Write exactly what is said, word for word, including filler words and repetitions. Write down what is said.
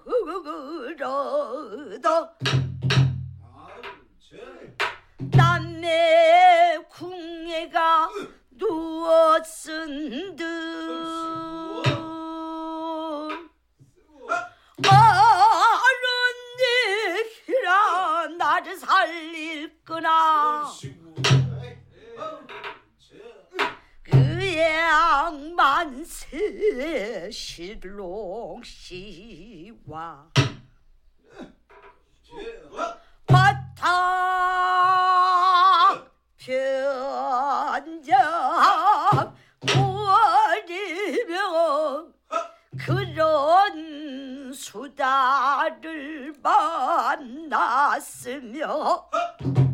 그러다 남의 궁예가 누웠은 듯 아른니라 나를 살릴거나 그 양만세 실록시와 바탕 편장 버리며 그런 수다를 만났으며